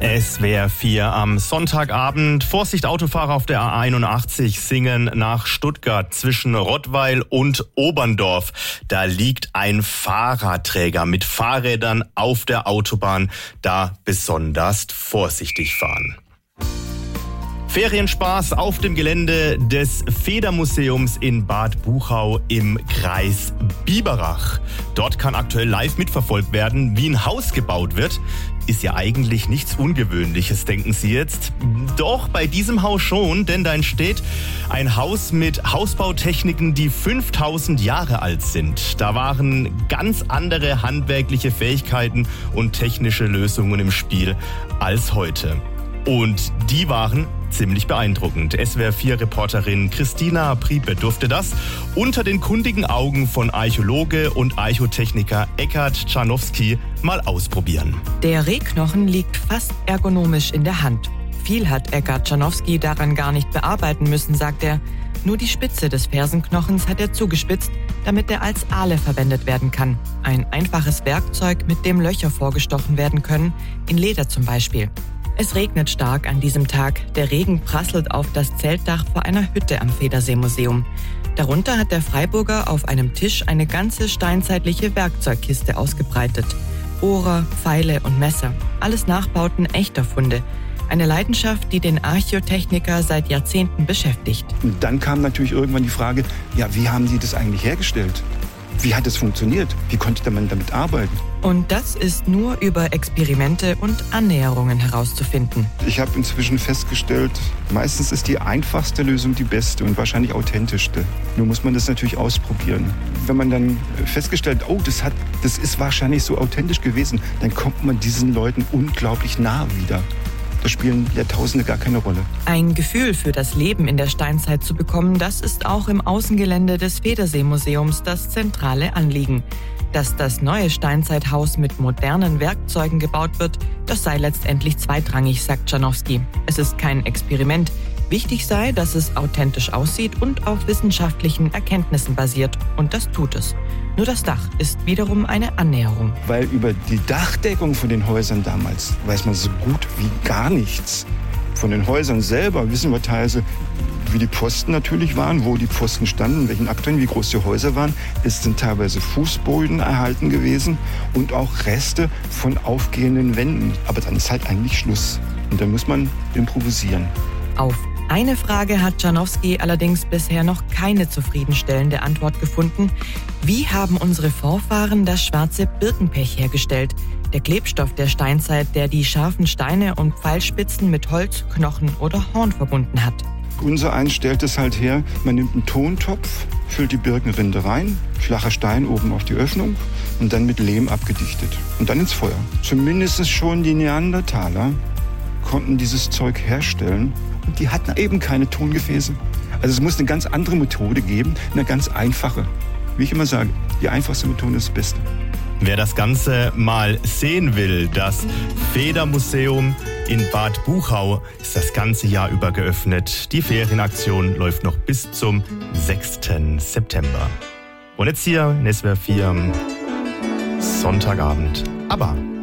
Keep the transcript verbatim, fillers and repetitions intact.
S W R vier am Sonntagabend. Vorsicht, Autofahrer auf der A einundachtzig singen nach Stuttgart zwischen Rottweil und Oberndorf. Da liegt ein Fahrradträger mit Fahrrädern auf der Autobahn. Da besonders vorsichtig fahren. Ferienspaß auf dem Gelände des Federmuseums in Bad Buchau im Kreis Biberach. Dort kann aktuell live mitverfolgt werden, wie ein Haus gebaut wird. Ist ja eigentlich nichts Ungewöhnliches, denken Sie jetzt. Doch, bei diesem Haus schon, denn da entsteht ein Haus mit Hausbautechniken, die fünftausend Jahre alt sind. Da waren ganz andere handwerkliche Fähigkeiten und technische Lösungen im Spiel als heute. Und die waren ziemlich beeindruckend. S W R vier Reporterin Christina Priepe durfte das unter den kundigen Augen von Archäologe und Archotechniker Eckhard Czarnowski mal ausprobieren. Der Rehknochen liegt fast ergonomisch in der Hand. Viel hat Eckhard Czarnowski daran gar nicht bearbeiten müssen, sagt er. Nur die Spitze des Fersenknochens hat er zugespitzt, damit er als Ahle verwendet werden kann. Ein einfaches Werkzeug, mit dem Löcher vorgestochen werden können, in Leder zum Beispiel. Es regnet stark an diesem Tag. Der Regen prasselt auf das Zeltdach vor einer Hütte am Federseemuseum. Darunter hat der Freiburger auf einem Tisch eine ganze steinzeitliche Werkzeugkiste ausgebreitet. Bohrer, Pfeile und Messer. Alles Nachbauten echter Funde. Eine Leidenschaft, die den Archäotechniker seit Jahrzehnten beschäftigt. Und dann kam natürlich irgendwann die Frage, ja, wie haben die das eigentlich hergestellt? Wie hat es funktioniert? Wie konnte man damit arbeiten? Und das ist nur über Experimente und Annäherungen herauszufinden. Ich habe inzwischen festgestellt, meistens ist die einfachste Lösung die beste und wahrscheinlich authentischste. Nur muss man das natürlich ausprobieren. Wenn man dann festgestellt, oh, das, hat, das ist wahrscheinlich so authentisch gewesen, dann kommt man diesen Leuten unglaublich nah wieder. Da spielen Jahrtausende gar keine Rolle. Ein Gefühl für das Leben in der Steinzeit zu bekommen, das ist auch im Außengelände des Federseemuseums das zentrale Anliegen. Dass das neue Steinzeithaus mit modernen Werkzeugen gebaut wird, das sei letztendlich zweitrangig, sagt Czarnowski. Es ist kein Experiment. Wichtig sei, dass es authentisch aussieht und auf wissenschaftlichen Erkenntnissen basiert. Und das tut es. Nur das Dach ist wiederum eine Annäherung. Weil über die Dachdeckung von den Häusern damals weiß man so gut wie gar nichts. Von den Häusern selber wissen wir teilweise, wie die Pfosten natürlich waren, wo die Pfosten standen, in welchen Abständen, wie groß die Häuser waren. Es sind teilweise Fußboden erhalten gewesen und auch Reste von aufgehenden Wänden. Aber dann ist halt eigentlich Schluss. Und dann muss man improvisieren. Auf eine Frage hat Czarnowski allerdings bisher noch keine zufriedenstellende Antwort gefunden. Wie haben unsere Vorfahren das schwarze Birkenpech hergestellt? Der Klebstoff der Steinzeit, der die scharfen Steine und Pfeilspitzen mit Holz, Knochen oder Horn verbunden hat. Unser eins stellt es halt her, man nimmt einen Tontopf, füllt die Birkenrinde rein, flacher Stein oben auf die Öffnung und dann mit Lehm abgedichtet. Und dann ins Feuer. Zumindest schon die Neandertaler konnten dieses Zeug herstellen. Und die hatten eben keine Tongefäße. Also es muss eine ganz andere Methode geben, eine ganz einfache. Wie ich immer sage, die einfachste Methode ist das Beste. Wer das Ganze mal sehen will, das Federmuseum in Bad Buchau ist das ganze Jahr über geöffnet. Die Ferienaktion läuft noch bis zum sechsten September. Und jetzt hier in S W R vier Sonntagabend. Aber